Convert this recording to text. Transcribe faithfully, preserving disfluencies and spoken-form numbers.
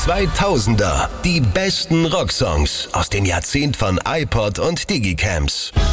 zweitausender. Die besten Rocksongs aus dem Jahrzehnt von iPod und Digicams.